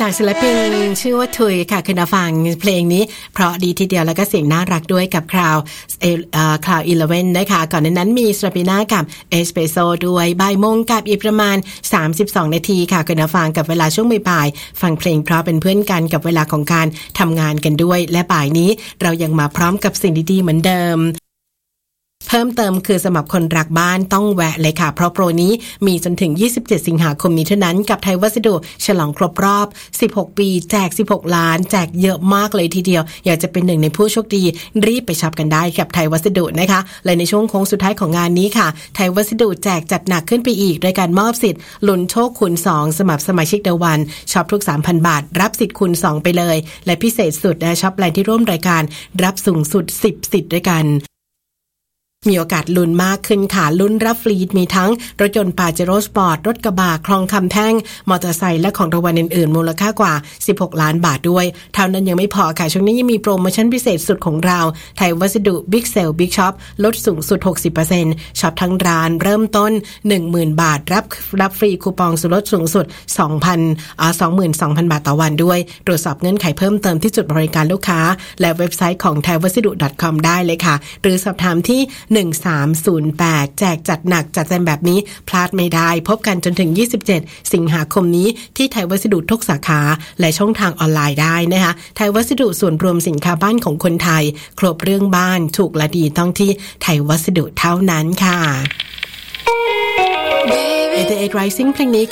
จากศิลปินชื่อว่าทุยค่ะคุณฟังเพลงนี้เพราะดีทีเดียวแล้วก็เสียงน่ารักด้วยกับคราว11นะคะก่อนนั้นมีสตราปิน่ากับเอสเปรสโซ่ด้วยบ่ายโมงกับอีกประมาณ32นาทีค่ะคุณฟังกับเวลาช่วงบ่ายๆฟังเพลงเพราะเป็นเพื่อนกันกับเวลาของการทำงานกันด้วยและบ่ายนี้เรายังมาพร้อมกับสิ่งดีๆเหมือนเดิมเพิ่มเติมคือสำหรับคนรักบ้านต้องแวะเลยค่ะเพราะโปรนี้มีจนถึง27สิงหาคมนี้เท่านั้นกับไทยวัสดุฉลองครบรอบ16ปีแจก16ล้านแจกเยอะมากเลยทีเดียวอยากจะเป็นหนึ่งในผู้โชคดีรีบไปช็อปกันได้กับไทยวัสดุนะคะและในช่วงโค้งสุดท้ายของงานนี้ค่ะไทยวัสดุแจกจัดหนักขึ้นไปอีกโดยการมอบสิทธิ์ลุ้นโชคคูณ2สำหรับสมาชิกเดวันช็อปทุก 3,000 บาทรับสิทธิ์คูณ2ไปเลยและพิเศษสุดนะช็อปแลนด์ที่ร่วมรายการรับสูงสุด10สิทธิ์ด้วยกันมีโอกาสลุ้นมากขึ้นค่ะลุ้นรับฟรีมีทั้งรถยนต์ปาเจโร่สปอร์ตรถกระบะคลองคำแท่งมอเตอร์ไซค์และของรางวัลอื่นๆมูลค่ากว่า16ล้านบาทด้วยเท่านั้นยังไม่พอค่ะช่วงนี้ยังมีโปรโมชั่นพิเศษสุดของเราไทยวัสดุบิ๊กเซลบิ๊กช็อปลดสูงสุด 60% ช็อปทั้งร้านเริ่มต้น 10,000 บาทรับฟรีคูปองส่วนลดสูงสุด 22,000 บาทต่อวันด้วยตรวจสอบเงื่อนไขเพิ่มเติมที่จุดบริการลูกค้าและเว็บไซต์ของ thaiwasidu.com ได้เลยค่ะหรือสอบถามที่1308แจกจัดหนักจัดเต็มแบบนี้พลาดไม่ได้พบกันจนถึง27สิงหาคมนี้ที่ไทยวัสดุทุกสาขาและช่องทางออนไลน์ได้นะคะไทยวัสดุส่วนรวมสินค้าบ้านของคนไทยครบเรื่องบ้านถูกและดีต้องที่ไทยวัสดุเท่านั้นค่ะ88 Rising เพลงนี้